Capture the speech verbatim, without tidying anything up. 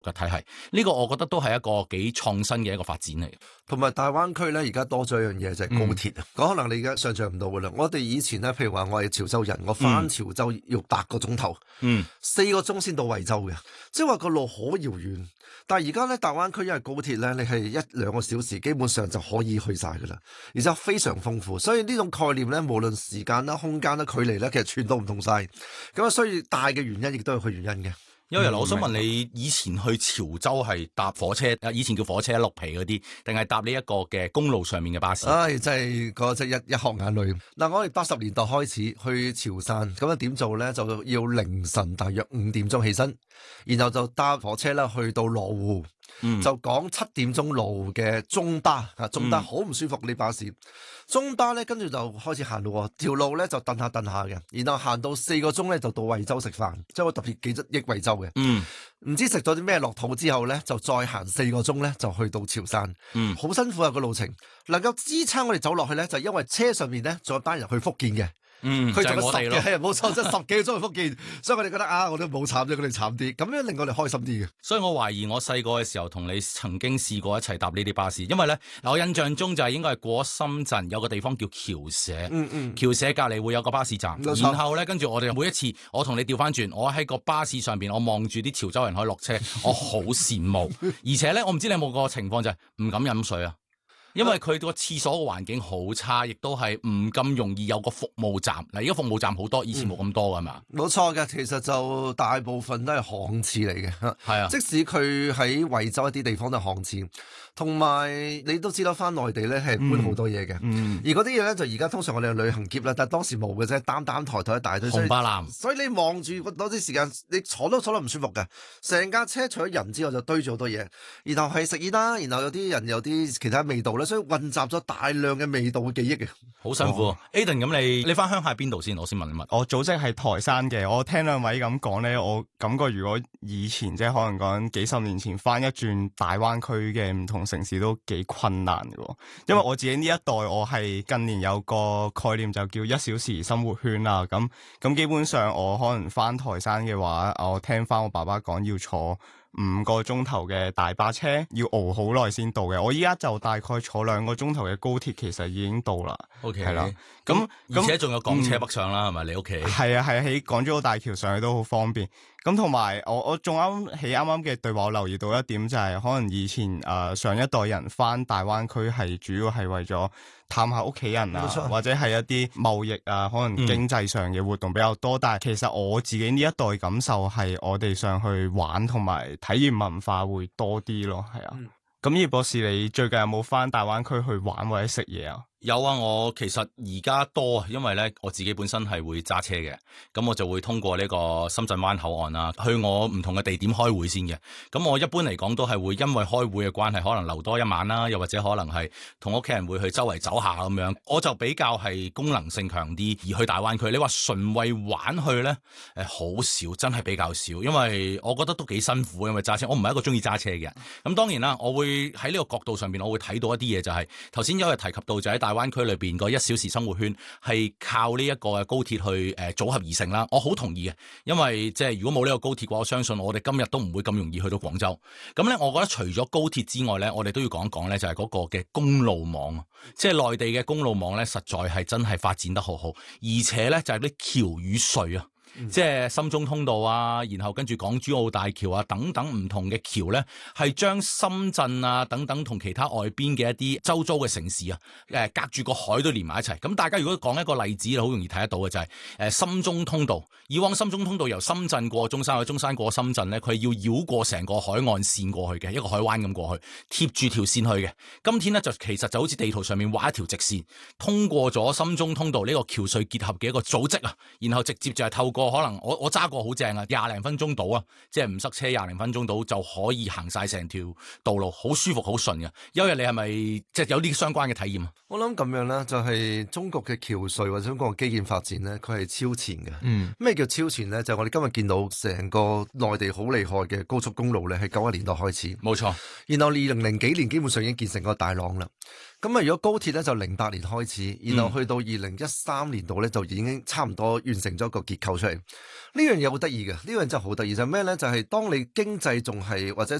嘅體系。呢、這個我覺得都係一個幾創新嘅一個發展嚟。 同埋大灣區咧，而家多咗一樣嘢就係、是、高鐵啊！咁、嗯、可能你而家想象唔到噶啦。我哋以前咧，譬如話我係潮州人，我翻潮州要八個鐘頭，嗯，四個鐘先到惠州嘅，即係話個路好遙遠。但係而家咧，大灣區因為高鐵咧，你係一兩個小時基本上就可以去晒噶啦，而且非常豐富。所以呢種概念咧，無論時間啦、空間啦、距離咧，其實全都唔同晒。咁啊，所以大嘅原因亦都有佢原因嘅。 因為我想問你，以前去潮州係搭火車，以前叫火車綠皮嗰啲，定係搭呢一個嘅公路上面嘅巴士？ 唉，真係嗰隻一一殼眼淚。嗱，我哋八十年代開始去潮汕，咁樣點做咧？就要凌晨大約五點鐘起身，然後就搭火車啦，去到羅湖。嗯、就講七點鐘路嘅中巴啊，中巴好唔舒服呢巴士，嗯、中巴咧跟住就開始行路，條路咧就蹬下蹬下嘅，然後行到四個鐘咧就到惠州食飯，即係我特別記得憶惠州嘅。嗯，唔知食咗啲咩落肚之後咧，就再行四個鐘咧就去到潮汕。嗯，好辛苦啊個路程，能夠支撐我哋走落去咧，就因為車上面咧仲有班人去福建嘅。 嗯，佢就係我哋咯， 係冇錯，即係十幾個鐘去福建，所以我哋覺得啊，我都冇慘啫，佢哋慘啲，咁樣令我哋開心啲嘅。 所以我懷疑我細個嘅時候同你曾經試過一齊搭呢啲巴士，因為咧我印象中就係應該係過深圳有個地方叫僑社，嗯嗯，僑社隔籬會有個巴士站，然後咧跟住我哋每一次我同你調翻轉，我喺個巴士上邊，我望住啲潮州人可以落車，我好羨慕，而且咧我唔知你有冇個情況就係唔敢飲水啊。因為佢個廁所嘅環境好差，亦都係唔咁容易有個服務站。嗱，而家服務站好多，以前冇咁多噶嘛。 冇錯嘅，其實就大部分都係巷廁嚟嘅。係啊，即使佢喺惠州一啲地方都係巷廁，同埋你都知道翻內地咧係搬好多嘢嘅。嗯嗯、而嗰啲嘢咧就而家通常我哋旅行篋啦，但係當時冇嘅啫，擔擔抬抬一大堆。 紅巴籃， 所以你望住嗰啲時間，你坐都坐得唔舒服嘅。成架車除咗人之外就堆咗好多嘢，然後係食煙啦，然後有啲人有啲其他味道啦，所以混雜咗大量嘅味道嘅記憶嘅。 好辛苦。哦、Aden 咁你你翻鄉下邊度先？我先問一問。 我祖籍係台山嘅，我聽兩位咁講咧，我感覺如果以前即係可能講幾十年前翻一轉大灣區嘅唔同城市都幾困難嘅，因為我自己呢一代我係近年有個概念就叫一小時生活圈啦，咁咁基本上我可能翻台山嘅話，我聽翻我爸爸講要坐五個鐘頭嘅大巴車，要熬好耐先到嘅。我依家就大概坐兩個鐘頭嘅高鐵，其實已經到啦。 OK， 係啦。 咁咁而且仲有港車北上啦，係咪、嗯、你屋企？ 係啊係啊，喺港珠澳大橋上去都好方便。咁同埋我我仲啱喺啱啱嘅對話，我留意到一點就係、是、可能以前誒、呃、上一代人翻大灣區係主要係為咗探下屋企人啊， 冇錯， 或者係一啲貿易啊，可能經濟上嘅活動比較多。嗯、但係其實我自己呢一代感受係我哋上去玩同埋體驗文化會多啲咯，係啊。咁葉、嗯、博士，你最近有冇翻大灣區去玩或者食嘢啊？ 有啊，我其實而家多啊，因為咧我自己本身係會揸車嘅，咁我就會通過呢個深圳灣口岸啊，去我唔同嘅地點開會先嘅。咁我一般嚟講都係會因為開會嘅關係，可能留多一晚啦，又或者可能係同屋企人會去周圍走下咁樣。我就比較係功能性強啲，而去大灣區，你話純為玩去咧，誒好少，真係比較少，因為我覺得都幾辛苦，因為揸車，我唔係一個中意揸車嘅人。咁當然啦，我會喺呢個角度上邊，我會睇到一啲嘢，就係頭先有日提及到就喺大大灣區裏邊個一小時生活圈係靠呢一個高鐵去誒、呃、組合而成啦，我好同意嘅，因為即係如果冇呢個高鐵嘅話，我相信我哋今日都唔會咁容易去到廣州。咁咧，我覺得除咗高鐵之外咧，我哋都要講一講咧，就係嗰個嘅公路網，即係內地嘅公路網咧，實在係真係發展得好好，而且咧就係啲橋與隧啊。嗯、即係深中通道啊，然後跟住港珠澳大橋啊等等唔同嘅橋咧，係將深圳啊等等同其他外邊嘅一啲周遭嘅城市啊，誒隔住個海都連埋一齊。咁大家如果講一個例子，好容易睇得到嘅就係、是、誒深中通道。以往深中通道由深圳過中山，或者中山過深圳咧，佢要繞過成個海岸線過去嘅，一個海灣咁過去，貼住條線去嘅。今天咧就其實就好似地圖上面畫一條直線，通過咗深中通道呢個橋隧結合嘅一個組織啊，然後直接就係透過。可能我我揸過好正啊，廿零分鐘到啊，即係唔塞車，廿零分鐘到就可以行晒成條道路，好舒服好順嘅。因為你係咪即係有啲相關嘅體驗啊？ 我諗咁樣咧，就係中國嘅橋隧或者中國嘅基建發展咧，佢係超前嘅。嗯，咩叫超前咧？就係、我哋今日見到成個內地好厲害嘅高速公路咧，喺九十年代開始， 冇錯。 然後二零零幾年基本上已經建成個大廊啦。 咁啊，如果高鐵咧就零八年開始，然後去到二零一三年度咧就已經差唔多完成咗個結構出嚟。呢樣嘢好得意嘅，呢樣真係好得意就係咩咧？就係、是、當你經濟仲係或者